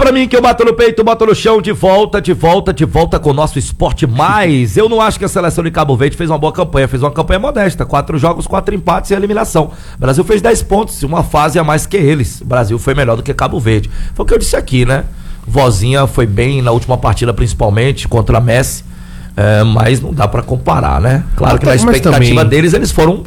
pra mim que eu bato no peito, bato no chão, de volta com o nosso Esporte Mais. Eu não acho que a seleção de Cabo Verde fez uma boa campanha, fez uma campanha modesta, 4 jogos, 4 empates e eliminação. O Brasil fez 10 pontos, uma fase a mais que eles. O Brasil foi melhor do que Cabo Verde. Foi o que eu disse aqui, né? Vozinha foi bem na última partida, principalmente contra a Messi. Mas não dá pra comparar, né? Claro que na expectativa deles, eles foram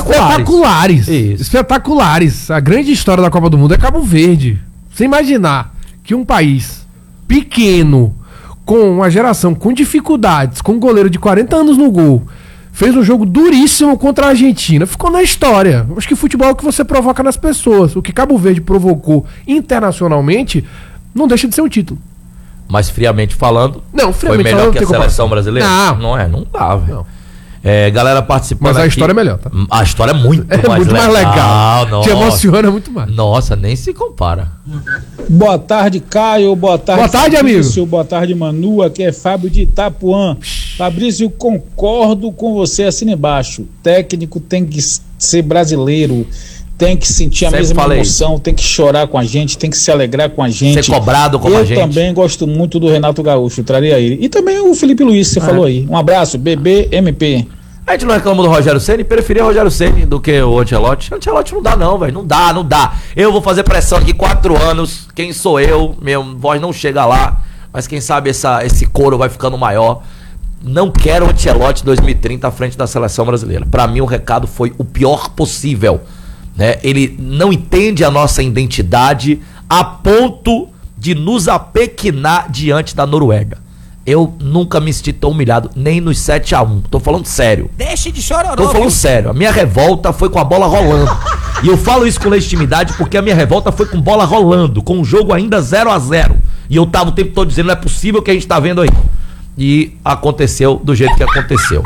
espetaculares. A grande história da Copa do Mundo é Cabo Verde. Você imaginar que um país pequeno, com uma geração com dificuldades, com um goleiro de 40 anos no gol, fez um jogo duríssimo contra a Argentina, ficou na história. Acho que futebol é o que você provoca nas pessoas. O que Cabo Verde provocou internacionalmente não deixa de ser um título. Mas friamente falando, foi melhor que a seleção brasileira? Não dá, velho. Galera participando. Mas a história é melhor, tá? A história é muito mais legal. Nossa. Te emociona muito mais. Nossa, nem se compara. Boa tarde, Caio. Boa tarde, amigo. Boa tarde, Manu. Aqui é Fábio de Itapuã. Fabrício, concordo com você, assina embaixo. Técnico tem que ser brasileiro. Tem que sentir a mesma emoção, tem que chorar com a gente, tem que se alegrar com a gente. Ser cobrado com a gente. Eu também gosto muito do Renato Gaúcho, traria ele. E também o Felipe Luiz, você falou aí. Um abraço, BBMP. A gente não reclama do Rogério Ceni, preferia o Rogério Ceni do que o Ancelotti. Ancelotti não dá não, velho, não dá. Eu vou fazer pressão aqui 4 anos, quem sou eu? Minha voz não chega lá, mas quem sabe esse coro vai ficando maior. Não quero o Ancelotti 2030 à frente da seleção brasileira. Pra mim o recado foi o pior possível. Né? Ele não entende a nossa identidade a ponto de nos apequinar diante da Noruega. Eu nunca me senti tão humilhado, nem nos 7-1. Tô falando sério. Deixe de chorar. Tô falando sério. A minha revolta foi com a bola rolando. E eu falo isso com legitimidade porque a minha revolta foi com bola rolando, com o jogo ainda 0-0. E eu tava o tempo todo dizendo, não é possível o que a gente tá vendo aí. E aconteceu do jeito que aconteceu.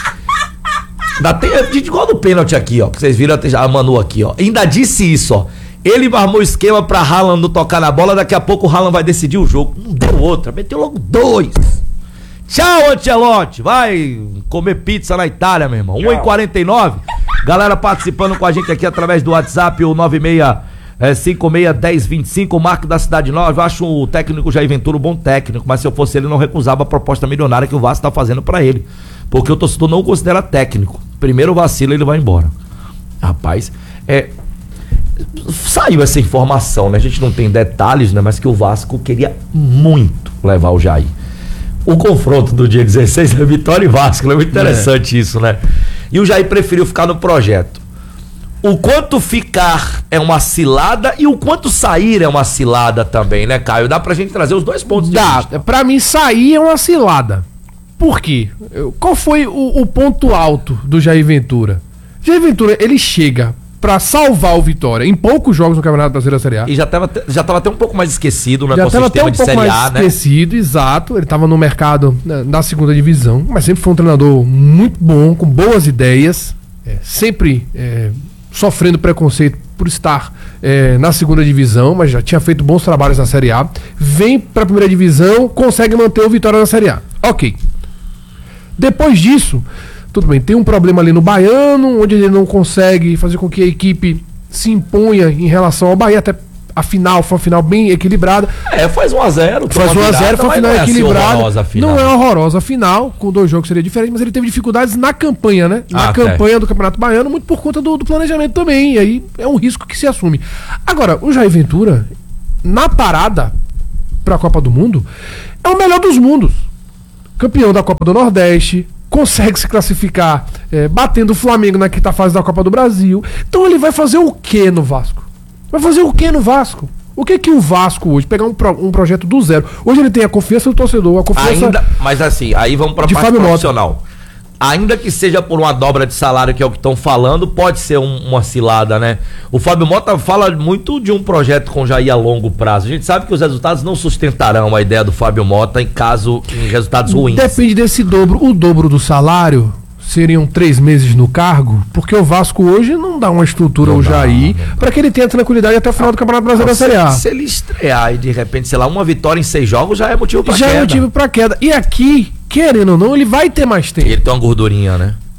Igual do pênalti aqui, ó, que vocês viram a Manu aqui, ó. Ainda disse isso, ó. Ele armou o esquema pra Haaland não tocar na bola, daqui a pouco o Haaland vai decidir o jogo. Não deu outra, meteu logo 2. Tchau, Ancelotti. Vai comer pizza na Itália, meu irmão. 1h49. Galera participando com a gente aqui através do WhatsApp, o 96561025, o Marco da Cidade Nova. Eu acho o técnico Jair Ventura um bom técnico, mas se eu fosse ele, não recusava a proposta milionária que o Vasco tá fazendo pra ele. Porque o torcedor não o considera técnico. Primeiro vacila, ele vai embora. Rapaz, saiu essa informação, né? A gente não tem detalhes, né? Mas que o Vasco queria muito levar o Jair. O confronto do dia 16 é Vitória e Vasco, é muito interessante isso, né? E o Jair preferiu ficar no projeto. O quanto ficar é uma cilada e o quanto sair é uma cilada também, né, Caio? Dá pra gente trazer os dois pontos de vista. Pra mim, sair é uma cilada. Por quê? Qual foi o ponto alto do Jair Ventura? Jair Ventura, ele chega pra salvar o Vitória em poucos jogos no Campeonato Brasileiro da Série A. E já tava até um pouco mais esquecido no ecossistema de Série A, né? Já tava até um pouco mais esquecido, exato. Ele tava no mercado da segunda divisão, mas sempre foi um treinador muito bom, com boas ideias, sempre sofrendo preconceito por estar na segunda divisão, mas já tinha feito bons trabalhos na Série A. Vem pra primeira divisão, consegue manter o Vitória na Série A. Ok. Depois disso, tudo bem, tem um problema ali no Baiano, onde ele não consegue fazer com que a equipe se imponha em relação ao Bahia, até a final foi uma final bem equilibrada. Faz 1-0. Faz 1-0, foi uma final equilibrada. Assim não é horrorosa a final, com 2 jogos seria diferente, mas ele teve dificuldades na campanha, né? Na campanha do Campeonato Baiano, muito por conta do planejamento também, e aí é um risco que se assume. Agora, o Jair Ventura, na parada pra Copa do Mundo, é o melhor dos mundos. Campeão da Copa do Nordeste, consegue se classificar batendo o Flamengo na quinta fase da Copa do Brasil. Então ele vai fazer o que no Vasco? Vai fazer o que no Vasco? O que o Vasco hoje, pegar um projeto do zero. Hoje ele tem a confiança do torcedor, a confiança... Mas assim, aí vamos pra parte profissional. Ainda que seja por uma dobra de salário, que é o que estão falando, pode ser uma cilada, né? O Fábio Mota fala muito de um projeto com Jair a longo prazo. A gente sabe que os resultados não sustentarão a ideia do Fábio Mota em resultados ruins. Depende desse dobro. O dobro do salário seriam 3 meses no cargo, porque o Vasco hoje não dá uma estrutura ao Jair para que ele tenha tranquilidade até o final do Campeonato Brasileiro da Série A. Se ele estrear e de repente, sei lá, uma vitória em 6 jogos, já é motivo pra queda. Já é motivo pra queda. E aqui, querendo ou não, ele vai ter mais tempo. E ele tem uma gordurinha, né?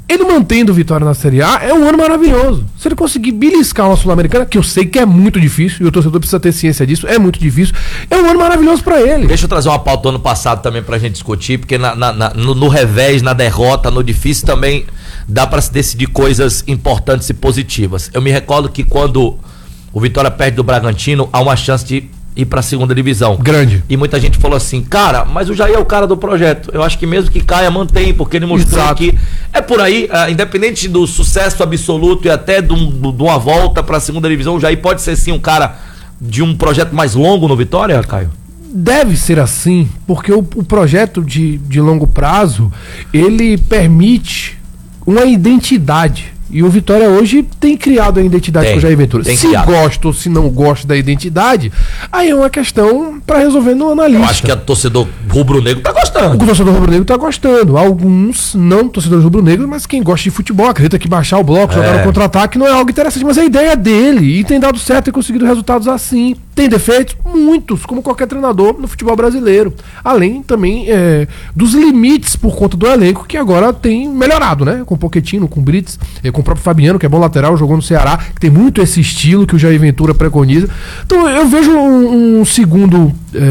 ele mantendo o Vitória na Série A é um ano maravilhoso. Se ele conseguir beliscar uma Sul-Americana, que eu sei que é muito difícil, e o torcedor precisa ter ciência disso, é muito difícil, é um ano maravilhoso pra ele. Deixa eu trazer uma pauta do ano passado também pra gente discutir, porque no revés, na derrota, no difícil também dá pra se decidir coisas importantes e positivas. Eu me recordo que quando o Vitória perde do Bragantino, há uma chance de ir pra segunda divisão. Grande. E muita gente falou assim, cara, mas o Jair é o cara do projeto. Eu acho que mesmo que caia, mantém, porque ele mostrou que é por aí, independente do sucesso absoluto e até de uma volta pra segunda divisão, o Jair pode ser sim um cara de um projeto mais longo no Vitória, Caio? Deve ser assim, porque o projeto de longo prazo, ele permite uma identidade. E o Vitória hoje tem criado a identidade com o Jair Ventura. Se gosta ou se não gosta da identidade, aí é uma questão pra resolver no analista. Eu acho que o torcedor rubro-negro tá gostando. O torcedor rubro-negro tá gostando. Alguns não torcedores rubro-negros, mas quem gosta de futebol acredita que baixar o bloco, jogar no contra-ataque não é algo interessante. Mas a ideia é dele. E tem dado certo e conseguido resultados assim. Tem defeitos? Muitos, como qualquer treinador no futebol brasileiro. Além também dos limites por conta do elenco, que agora tem melhorado, né? Com o Pochettino, com o Brits, com o próprio Fabiano, que é bom lateral, jogou no Ceará, que tem muito esse estilo que o Jair Ventura preconiza. Então eu vejo um segundo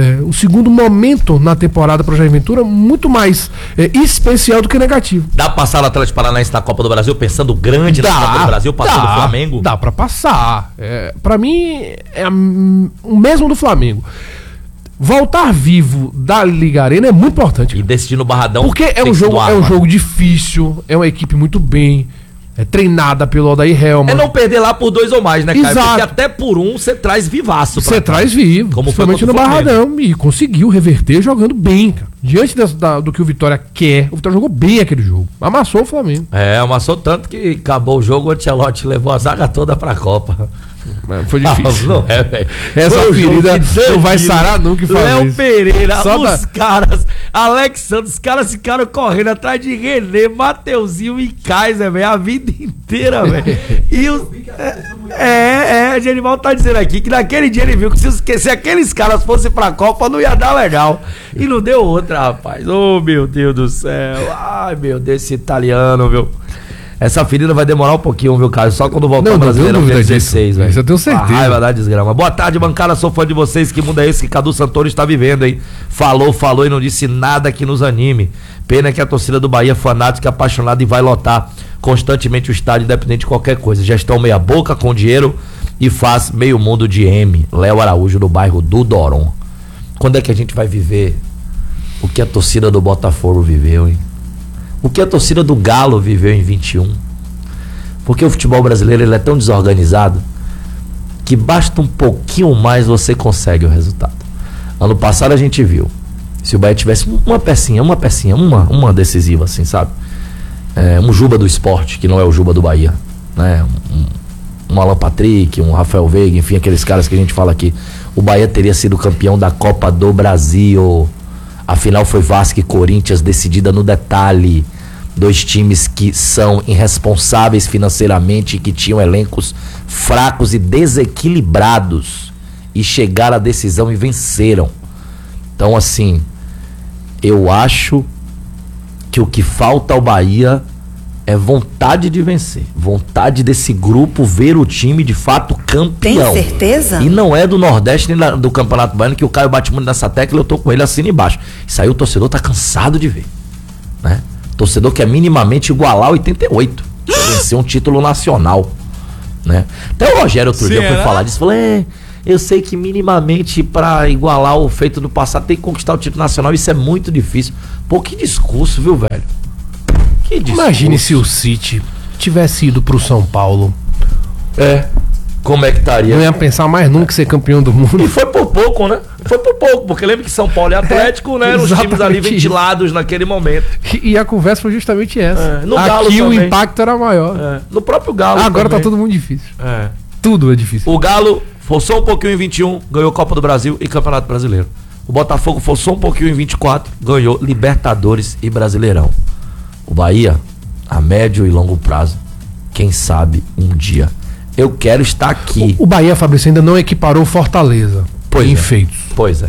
momento na temporada para o Jair Ventura muito mais especial do que negativo. Dá pra passar o Atlético Paranaense na Copa do Brasil, pensando grande na Copa do Brasil, passando o Flamengo? Dá pra passar. Pra mim, é o mesmo do Flamengo. Voltar vivo da Liga Arena é muito importante. E decidir no Barradão. Porque é um jogo difícil, é uma equipe muito bem treinada pelo Odair Helman. É não perder lá por 2 ou mais, né, Caio? Exato. Porque até por 1 você traz vivaço. Você traz vivo, como principalmente no Barradão. E conseguiu reverter jogando bem, cara. Diante do que o Vitória quer, o Vitória jogou bem aquele jogo. Amassou o Flamengo. Amassou tanto que acabou o jogo, o Ancelotti levou a zaga toda pra Copa. Foi difícil. Não é, velho. Essa ferida não vai sarar nunca. Léo Pereira, caras, Alex Santos, os caras ficaram correndo atrás de René, Mateuzinho e Kaiser, velho, a vida inteira, velho. E o Genival tá dizendo aqui que naquele dia ele viu que se aqueles caras fossem pra Copa não ia dar legal. E não deu outra, rapaz. Oh, meu Deus do céu. Ai, meu Deus, esse italiano, viu? Essa ferida vai demorar um pouquinho, viu, Caio? Só quando voltar o Brasileirão dia 16, velho. Isso eu tenho certeza. A raiva da desgrama. Boa tarde, bancada. Sou fã de vocês. Que mundo é esse que Cadu Santoro está vivendo, hein? Falou e não disse nada que nos anime. Pena que a torcida do Bahia é fanática, apaixonada e vai lotar constantemente o estádio, independente de qualquer coisa. Gestão meia boca com dinheiro e faz meio mundo de M. Léo Araújo, do bairro do Doron. Quando é que a gente vai viver o que a torcida do Botafogo viveu, hein? O que a torcida do Galo viveu em 21. Porque o futebol brasileiro ele é tão desorganizado que basta um pouquinho mais você consegue o resultado. Ano passado a gente viu, se o Bahia tivesse uma pecinha decisiva assim, sabe? Um Juba do Sport, que não é o Juba do Bahia, né? Um Alan Patrick, um Rafael Veiga, enfim, aqueles caras que a gente fala aqui. O Bahia teria sido campeão da Copa do Brasil. A final foi Vasco e Corinthians, decidida no detalhe. 2 times que são irresponsáveis financeiramente, que tinham elencos fracos e desequilibrados, e chegaram à decisão e venceram. Então, assim, eu acho que o que falta ao Bahia é vontade de vencer, vontade desse grupo ver o time de fato campeão. Tem certeza? E não é do Nordeste nem do Campeonato Baiano, que o Caio bate muito nessa tecla e eu tô com ele assina embaixo. Isso aí o torcedor tá cansado de ver, né? Torcedor quer minimamente igualar 88, vencer um título nacional, né? Até o Rogério outro dia foi falar disso, falou, eu sei que minimamente pra igualar o feito do passado tem que conquistar o título nacional, isso é muito difícil. Pô, que discurso, viu, velho? Que discurso. Imagine se o City tivesse ido pro São Paulo. Como é que estaria? Não ia pensar mais nunca ser campeão do mundo. E foi por pouco, né? Foi por pouco, porque lembra que São Paulo e Atlético, né, eram os times ali ventilados naquele momento. E a conversa foi justamente essa. No Galo aqui também. O impacto era maior. No próprio Galo agora também. Tá todo mundo difícil. Tudo é difícil. O Galo forçou um pouquinho em 21, ganhou Copa do Brasil e Campeonato Brasileiro. O Botafogo forçou um pouquinho em 24, ganhou Libertadores e Brasileirão. O Bahia, a médio e longo prazo, quem sabe um dia. Eu quero estar aqui. O Bahia, Fabrício, ainda não equiparou Fortaleza em feitos. Pois é.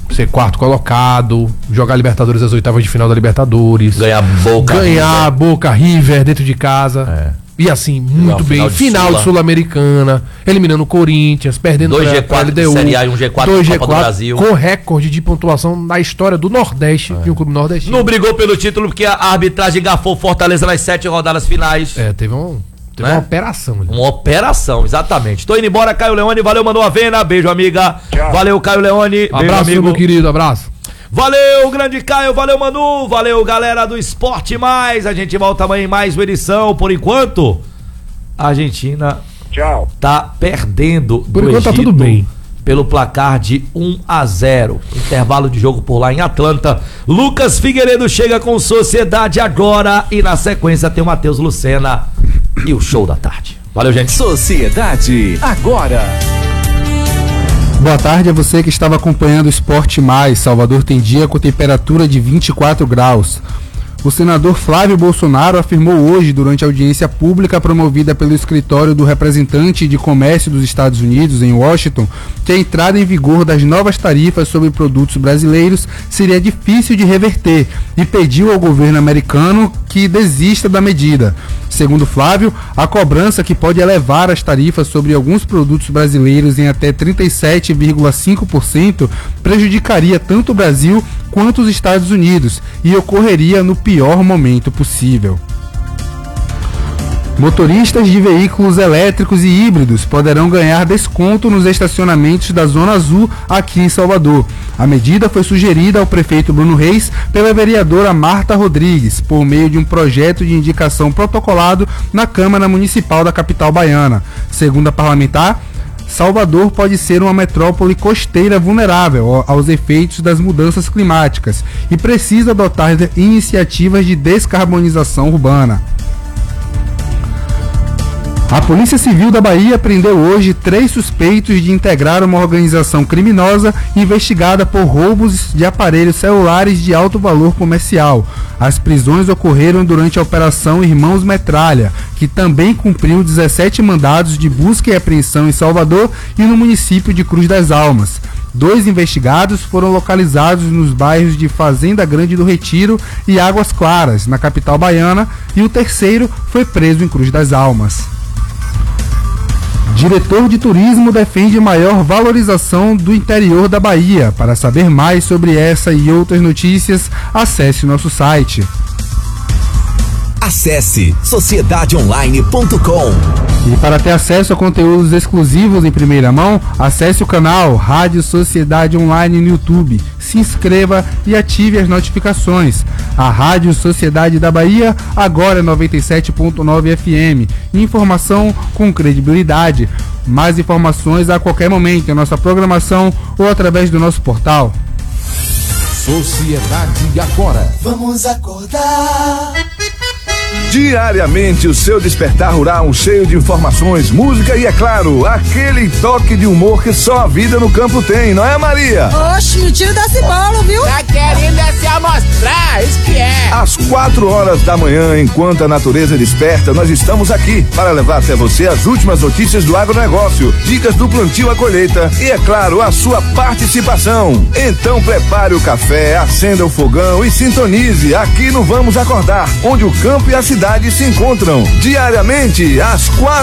ser quarto colocado, jogar Libertadores as oitavas de final da Libertadores. Ganhar Boca River dentro de casa. E assim, muito bem. Final de Sul-Americana, eliminando o Corinthians, perdendo 2 G4 de Série A e um G4 da Copa do Brasil. Com recorde de pontuação na história do Nordeste, de um clube nordestino. Não brigou pelo título porque a arbitragem gafou Fortaleza nas 7 rodadas finais. Teve uma operação ali. Uma operação, exatamente. Tô indo embora, Caio Leone. Valeu, Manu Avena. Beijo, amiga. Tchau. Valeu, Caio Leone. Abraço, beijo, amigo. Meu querido. Abraço. Valeu, grande Caio. Valeu, Manu. Valeu, galera do Esporte Mais. A gente volta amanhã em mais uma edição. Por enquanto, a Argentina tá perdendo. Por enquanto tá tudo bem. Pelo placar de 1-0. Intervalo de jogo por lá em Atlanta. Lucas Figueiredo chega com Sociedade agora. E na sequência tem o Matheus Lucena e o Show da Tarde. Valeu, gente. Sociedade agora. Boa tarde a você que estava acompanhando o Esporte Mais. Salvador tem dia com temperatura de 24 graus. O senador Flávio Bolsonaro afirmou hoje, durante a audiência pública promovida pelo escritório do representante de comércio dos Estados Unidos, em Washington, que a entrada em vigor das novas tarifas sobre produtos brasileiros seria difícil de reverter e pediu ao governo americano que desista da medida. Segundo Flávio, a cobrança que pode elevar as tarifas sobre alguns produtos brasileiros em até 37,5% prejudicaria tanto o Brasil quanto os Estados Unidos e ocorreria no pior momento possível. Motoristas de veículos elétricos e híbridos poderão ganhar desconto nos estacionamentos da Zona Azul aqui em Salvador. A medida foi sugerida ao prefeito Bruno Reis pela vereadora Marta Rodrigues, por meio de um projeto de indicação protocolado na Câmara Municipal da capital baiana. Segundo a parlamentar, Salvador pode ser uma metrópole costeira vulnerável aos efeitos das mudanças climáticas e precisa adotar iniciativas de descarbonização urbana. A Polícia Civil da Bahia prendeu hoje 3 suspeitos de integrar uma organização criminosa investigada por roubos de aparelhos celulares de alto valor comercial. As prisões ocorreram durante a Operação Irmãos Metralha, que também cumpriu 17 mandados de busca e apreensão em Salvador e no município de Cruz das Almas. 2 investigados foram localizados nos bairros de Fazenda Grande do Retiro e Águas Claras, na capital baiana, e o terceiro foi preso em Cruz das Almas. Diretor de Turismo defende maior valorização do interior da Bahia. Para saber mais sobre essa e outras notícias, acesse nosso site. Acesse sociedadeonline.com. E para ter acesso a conteúdos exclusivos em primeira mão, acesse o canal Rádio Sociedade Online no YouTube. Se inscreva e ative as notificações. A Rádio Sociedade da Bahia agora é 97.9 FM. Informação com credibilidade. Mais informações a qualquer momento em nossa programação ou através do nosso portal. Sociedade agora. Vamos acordar. Diariamente o seu despertar rural cheio de informações, música e, é claro, aquele toque de humor que só a vida no campo tem, não é, Maria? Oxe, o tio desse bolo, viu? Tá querendo se amostrar, isso que é. Às 4 horas da manhã, enquanto a natureza desperta, nós estamos aqui para levar até você as últimas notícias do agronegócio, dicas do plantio à colheita e, é claro, a sua participação. Então prepare o café, acenda o fogão e sintonize aqui no Vamos Acordar, onde o campo e a cidade se encontram diariamente às 4